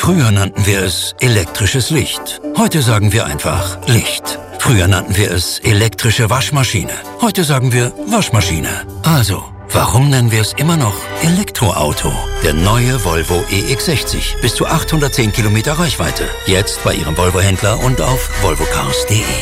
Früher nannten wir es elektrisches Licht. Heute sagen wir einfach Licht. Früher nannten wir es elektrische Waschmaschine. Heute sagen wir Waschmaschine. Also, warum nennen wir es immer noch Elektroauto? Der neue Volvo EX60. Bis zu 810 Kilometer Reichweite. Jetzt bei Ihrem Volvo-Händler und auf volvocars.de.